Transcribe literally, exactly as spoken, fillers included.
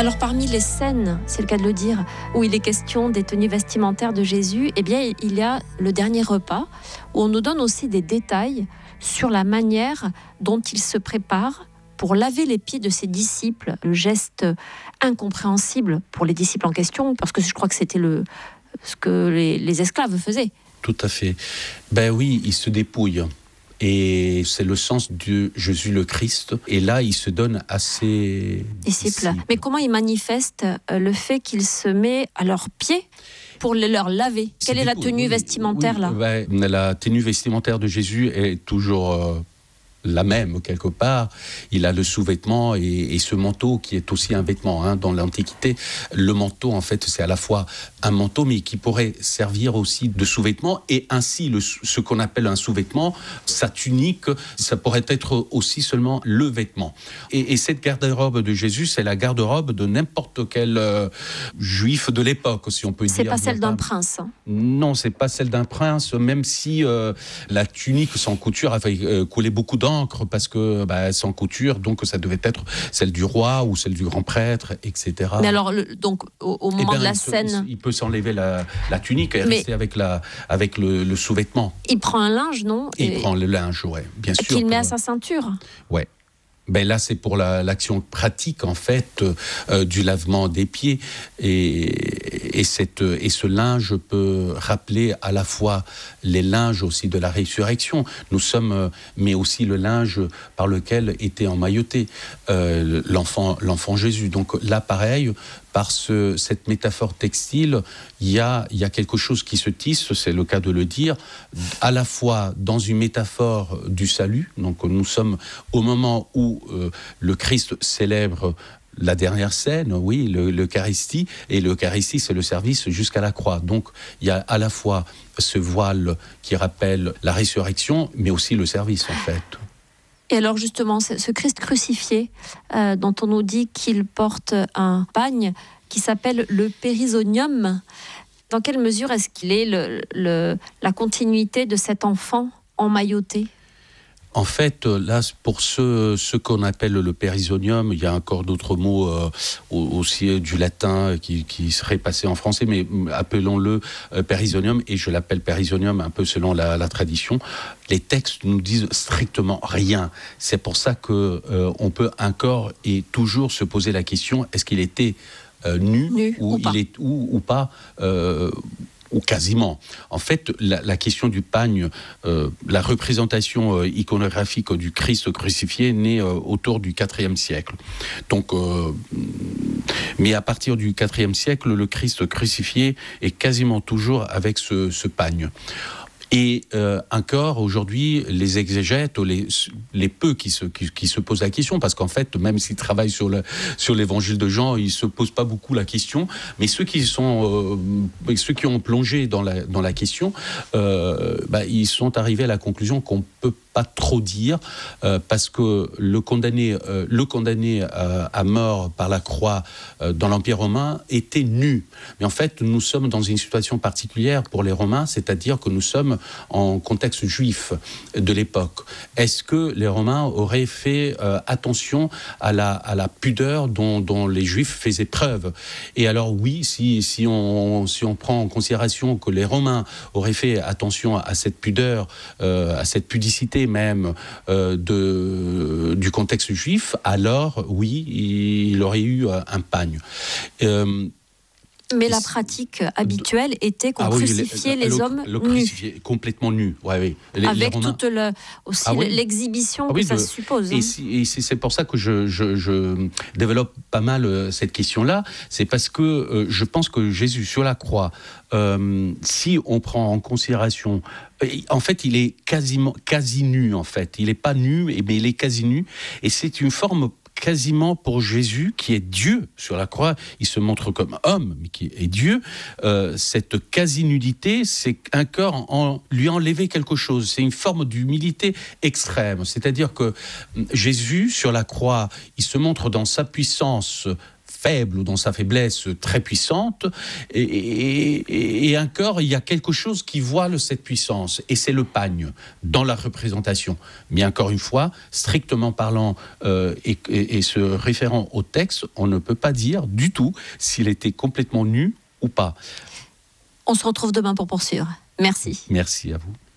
Alors parmi les scènes, c'est le cas de le dire, où il est question des tenues vestimentaires de Jésus, eh bien il y a le dernier repas, où on nous donne aussi des détails sur la manière dont il se prépare pour laver les pieds de ses disciples, le geste incompréhensible pour les disciples en question, parce que je crois que c'était le, ce que les, les esclaves faisaient. Tout à fait. Ben oui, il se dépouille. Et c'est le sens de Jésus le Christ. Et là, il se donne à ses disciples. disciples. Mais comment il manifeste le fait qu'il se met à leurs pieds pour les leur laver? Quelle est la tenue oui, vestimentaire oui, là ouais, La tenue vestimentaire de Jésus est toujours euh, la même quelque part. Il a le sous-vêtement et, et ce manteau qui est aussi un vêtement. Hein. Dans l'Antiquité, le manteau, en fait, c'est à la fois un manteau, mais qui pourrait servir aussi de sous-vêtement. Et ainsi, le, ce qu'on appelle un sous-vêtement, sa tunique, ça pourrait être aussi seulement le vêtement. Et, et cette garde-robe de Jésus, c'est la garde-robe de n'importe quel euh, juif de l'époque, si on peut c'est dire. C'est pas celle d'un prince. Hein. Non, c'est pas celle d'un prince, même si euh, la tunique sans couture avait euh, coulé beaucoup d'encre parce que bah, sans couture, donc ça devait être celle du roi ou celle du grand prêtre, et cetera. Mais alors, le, donc au, au moment eh ben, de la il scène, peut, il peut s'enlever la, la tunique et mais rester avec la, avec le, le sous-vêtement. Il prend un linge, non? Et il prend le linge, ouais, bien sûr. Qu'il met que, à sa ceinture. Ouais. Ben là, c'est pour la, l'action pratique, en fait, euh, du lavement des pieds. Et, et, cette, et ce linge peut rappeler à la fois les linges aussi de la résurrection. Nous sommes, mais aussi le linge par lequel était emmailloté euh, l'enfant, l'enfant Jésus. Donc là, pareil, par ce, cette métaphore textile, il y a, il y a quelque chose qui se tisse, c'est le cas de le dire, à la fois dans une métaphore du salut. Donc nous sommes au moment où euh, le Christ célèbre la dernière scène, oui, le, l'Eucharistie, et l'Eucharistie, c'est le service jusqu'à la croix. Donc il y a à la fois ce voile qui rappelle la résurrection, mais aussi le service, en fait. Et alors justement, ce Christ crucifié, euh, dont on nous dit qu'il porte un pagne qui s'appelle le périsonium, dans quelle mesure est-ce qu'il est le, le, la continuité de cet enfant emmailloté ? En fait, là, pour ce, ce qu'on appelle le périsonium, il y a encore d'autres mots euh, aussi du latin qui, qui seraient passés en français, mais appelons-le euh, périsonium, et je l'appelle périsonium un peu selon la, la tradition. Les textes nous disent strictement rien. C'est pour ça que euh, on peut encore et toujours se poser la question, est-ce qu'il était euh, nu, nu ou, ou il pas. est ou, ou pas euh, ou quasiment. En fait, la, la question du pagne, euh, la représentation euh, iconographique du Christ crucifié est née euh, autour du quatrième siècle. Donc, euh, mais à partir du quatrième siècle, le Christ crucifié est quasiment toujours avec ce, ce pagne. Et euh, encore aujourd'hui, les exégètes, les, les peu qui se, qui, qui se posent la question, parce qu'en fait, même s'ils travaillent sur, le, sur l'évangile de Jean, ils ne se posent pas beaucoup la question, mais ceux qui, sont, euh, ceux qui ont plongé dans la, dans la question, euh, bah, ils sont arrivés à la conclusion qu'on ne peut pas trop dire, euh, parce que le condamné, euh, le condamné euh, à mort par la croix euh, dans l'Empire romain était nu. Mais en fait, nous sommes dans une situation particulière pour les Romains, c'est-à-dire que nous sommes en contexte juif de l'époque. Est-ce que les Romains auraient fait euh, attention à la, à la pudeur dont, dont les Juifs faisaient preuve? Et alors oui, si, si, on, si on prend en considération que les Romains auraient fait attention à cette pudeur, euh, à cette pudicité même euh, de, du contexte juif, alors oui, il aurait eu un pagne. Euh, Mais la pratique habituelle était qu'on ah oui, crucifiait les, les le, hommes le nus. Crucifié, complètement nus. Ouais, oui. Les, Avec les Romains... toute le, aussi ah oui. l'exhibition ah oui, que ça de... suppose. Et, hein. si, et c'est pour ça que je, je, je développe pas mal euh, cette question-là. C'est parce que euh, je pense que Jésus, sur la croix, euh, si on prend en considération... Euh, en fait, il est quasiment, quasi nu, en fait. Il n'est pas nu, mais il est quasi nu. Et c'est une forme... quasiment pour Jésus, qui est Dieu sur la croix, il se montre comme homme, mais qui est Dieu, euh, cette quasi-nudité, c'est un corps en, en lui enlever quelque chose. C'est une forme d'humilité extrême. C'est-à-dire que Jésus, sur la croix, il se montre dans sa puissance faible, dans sa faiblesse très puissante, et, et, et encore, il y a quelque chose qui voile cette puissance, et c'est le pagne dans la représentation. Mais encore une fois, strictement parlant, euh, et, et, et se référant au texte, on ne peut pas dire du tout s'il était complètement nu ou pas. On se retrouve demain pour poursuivre. Merci. Merci à vous.